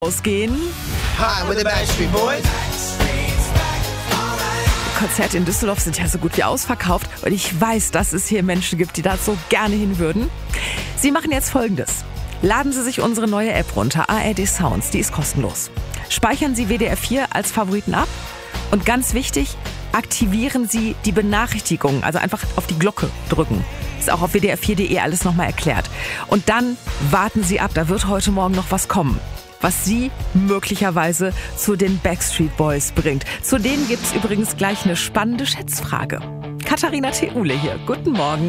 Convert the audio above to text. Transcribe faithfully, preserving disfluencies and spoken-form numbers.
Ausgehen. Hi, with the Backstreet Boys. Konzerte in Düsseldorf sind ja so gut wie ausverkauft und ich weiß, dass es hier Menschen gibt, die da so gerne hin würden. Sie machen jetzt Folgendes. Laden Sie sich unsere neue App runter, A R D Sounds, die ist kostenlos. Speichern Sie W D R vier als Favoriten ab und ganz wichtig, aktivieren Sie die Benachrichtigungen, also einfach auf die Glocke drücken. Ist auch auf w d r vier punkt d e alles nochmal erklärt. Und dann warten Sie ab, da wird heute Morgen noch was kommen, was Sie möglicherweise zu den Backstreet Boys bringt. Zu denen gibt es übrigens gleich eine spannende Schätzfrage. Katharina Theule hier, guten Morgen.